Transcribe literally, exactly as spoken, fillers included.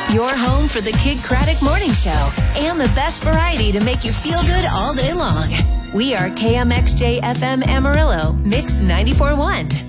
Your home for the Kid Craddock Morning Show and the best variety to make you feel good all day long. We are K M X J F M Amarillo, Mix ninety-four point one.